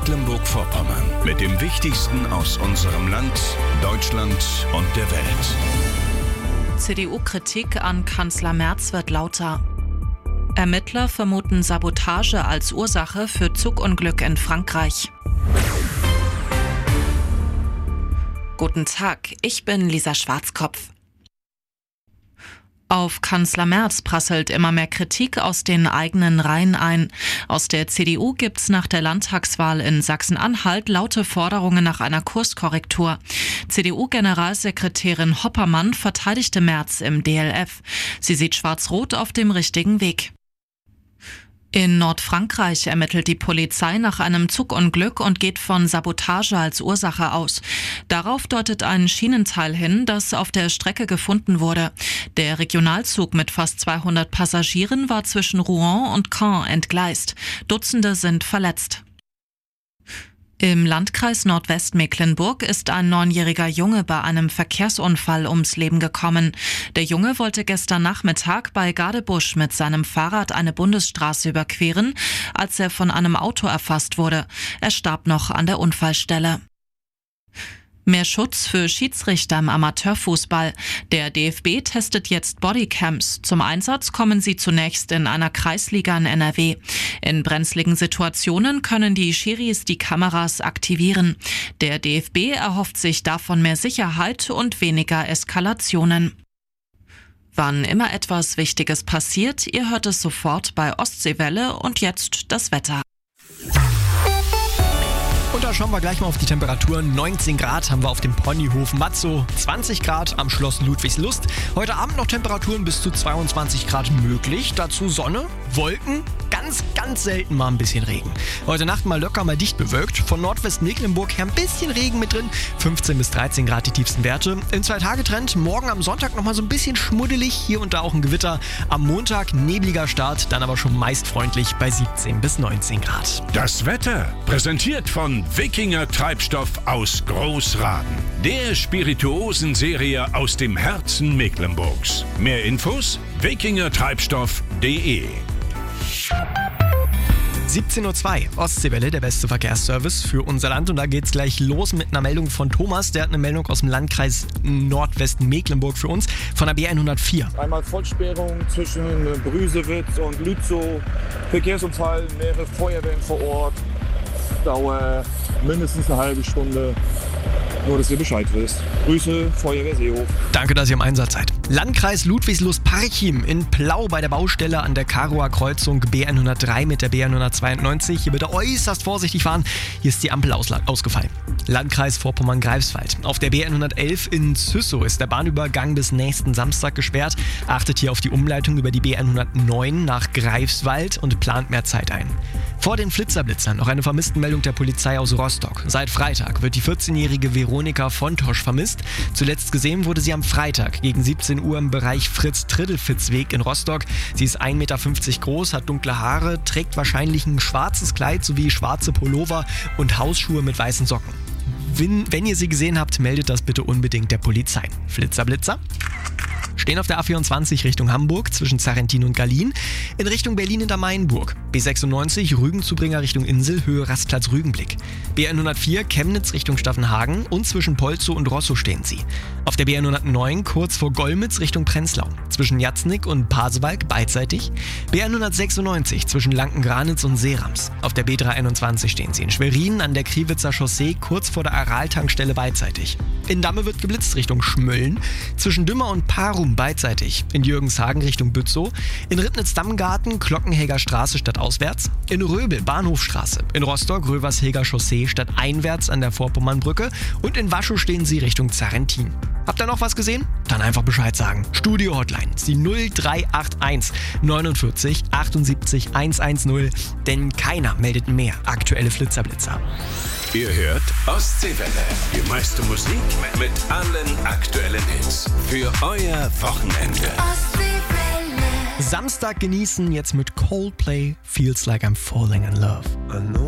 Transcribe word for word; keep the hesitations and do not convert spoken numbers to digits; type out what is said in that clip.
Mecklenburg-Vorpommern mit dem Wichtigsten aus unserem Land, Deutschland und der Welt. C D U-Kritik an Kanzler Merz wird lauter. Ermittler vermuten Sabotage als Ursache für Zugunglück in Frankreich. Guten Tag, ich bin Lisa Schwarzkopf. Auf Kanzler Merz prasselt immer mehr Kritik aus den eigenen Reihen ein. Aus der C D U gibt's nach der Landtagswahl in Sachsen-Anhalt laute Forderungen nach einer Kurskorrektur. C D U-Generalsekretärin Hoppermann verteidigte Merz im D L F. Sie sieht Schwarz-Rot auf dem richtigen Weg. In Nordfrankreich ermittelt die Polizei nach einem Zugunglück und geht von Sabotage als Ursache aus. Darauf deutet ein Schienenteil hin, das auf der Strecke gefunden wurde. Der Regionalzug mit fast zweihundert Passagieren war zwischen Rouen und Caen entgleist. Dutzende sind verletzt. Im Landkreis Nordwestmecklenburg ist ein neunjähriger Junge bei einem Verkehrsunfall ums Leben gekommen. Der Junge wollte gestern Nachmittag bei Gadebusch mit seinem Fahrrad eine Bundesstraße überqueren, als er von einem Auto erfasst wurde. Er starb noch an der Unfallstelle. Mehr Schutz für Schiedsrichter im Amateurfußball. Der D F B testet jetzt Bodycams. Zum Einsatz kommen sie zunächst in einer Kreisliga in N R W. In brenzligen Situationen können die Schiris die Kameras aktivieren. Der D F B erhofft sich davon mehr Sicherheit und weniger Eskalationen. Wann immer etwas Wichtiges passiert, ihr hört es sofort bei Ostseewelle und jetzt das Wetter. Und da schauen wir gleich mal auf die Temperaturen. neunzehn Grad haben wir auf dem Ponyhof Matzow, zwanzig Grad am Schloss Ludwigslust. Heute Abend noch Temperaturen bis zu zweiundzwanzig Grad möglich. Dazu Sonne, Wolken, ganz, ganz selten mal ein bisschen Regen. Heute Nacht mal locker, mal dicht bewölkt. Von Nordwestmecklenburg her ein bisschen Regen mit drin. fünfzehn bis dreizehn Grad die tiefsten Werte. Im Zwei-Tage-Trend morgen am Sonntag nochmal so ein bisschen schmuddelig. Hier und da auch ein Gewitter. Am Montag nebliger Start, dann aber schon meist freundlich bei siebzehn bis neunzehn Grad. Das Wetter präsentiert von Wikinger Treibstoff aus Großraden. Der Spirituosenserie aus dem Herzen Mecklenburgs. Mehr Infos wikinger treibstoff punkt de. siebzehn Uhr zwei, Ostseewelle, der beste Verkehrsservice für unser Land. Und da geht's gleich los mit einer Meldung von Thomas. Der hat eine Meldung aus dem Landkreis Nordwestmecklenburg für uns, von der B hundertvier. Einmal Vollsperrung zwischen Brüsewitz und Lützow. Verkehrsunfall, mehrere Feuerwehren vor Ort. Dauer mindestens eine halbe Stunde. Nur, dass ihr Bescheid wisst. Grüße, Feuerwehr Seehof. Danke, dass ihr im Einsatz seid. Landkreis Ludwigslust-Parchim in Plau bei der Baustelle an der Karower Kreuzung B hundertdrei mit der B hundertzweiundneunzig. Hier bitte äußerst vorsichtig fahren. Hier ist die Ampel ausla- ausgefallen. Landkreis Vorpommern-Greifswald. Auf der B hundertelf in Züssow ist der Bahnübergang bis nächsten Samstag gesperrt. Achtet hier auf die Umleitung über die B hundertneun nach Greifswald und plant mehr Zeit ein. Vor den Flitzerblitzern noch eine Vermisstenmeldung der Polizei aus Rostock. Seit Freitag wird die vierzehnjährige Veronika Fontosch vermisst. Zuletzt gesehen wurde sie am Freitag gegen siebzehn Uhr im Bereich Fritz-Triddelfitz-Weg in Rostock. Sie ist ein Meter fünfzig groß, hat dunkle Haare, trägt wahrscheinlich ein schwarzes Kleid sowie schwarze Pullover und Hausschuhe mit weißen Socken. Wenn, wenn ihr sie gesehen habt, meldet das bitte unbedingt der Polizei. Flitzerblitzer stehen auf der A vierundzwanzig Richtung Hamburg zwischen Zarrentin und Gallien, in Richtung Berlin hinter Mainburg. B sechsundneunzig Rügenzubringer Richtung Insel, Höhe Rastplatz Rügenblick. B hundertvier Chemnitz Richtung Staffenhagen und zwischen Polzow und Rosso stehen sie. Auf der B hundertneun kurz vor Golmitz Richtung Prenzlau, zwischen Jatznick und Pasewalk beidseitig. B hundertsechsundneunzig zwischen Lankengranitz und Seerams. Auf der B dreihunderteinundzwanzig stehen sie in Schwerin an der Kriwitzer Chaussee kurz vor der Aral-Tankstelle beidseitig. In Damme wird geblitzt Richtung Schmölln, zwischen Dümmer und Parum beidseitig. In Jürgenshagen Richtung Bützow, in Ribnitz-Dammgarten Glockenhäger Straße stadtauswärts, in Röbel Bahnhofstraße, in Rostock Röversheger Chaussee stadteinwärts an der Vorpommernbrücke und in Waschow stehen sie Richtung Zarrentin. Habt ihr noch was gesehen? Dann einfach Bescheid sagen. Studio Hotline ist die null drei acht eins neunundvierzig achtundsiebzig hundertzehn, denn keiner meldet mehr aktuelle Flitzerblitzer. Ihr hört Ostseewelle. Die meiste Musik mit allen aktuellen Hits. Für euer Wochenende. Ostseewelle. Samstag genießen jetzt mit Coldplay Feels Like I'm Falling in Love.